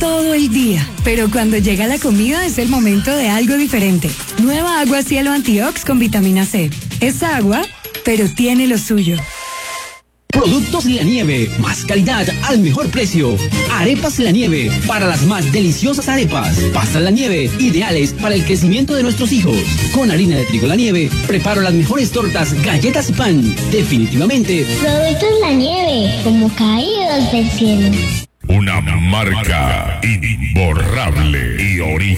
todo el día, pero cuando llega la comida es el momento de algo diferente. Nueva agua Cielo Antiox con vitamina C. Es agua, pero tiene lo suyo. Productos La Nieve, más calidad al mejor precio. Arepas La Nieve, para las más deliciosas arepas. Pastas La Nieve, ideales para el crecimiento de nuestros hijos. Con harina de trigo La Nieve, preparo las mejores tortas, galletas y pan. Definitivamente. Productos La Nieve, como caídos del cielo. Una marca imborrable y original.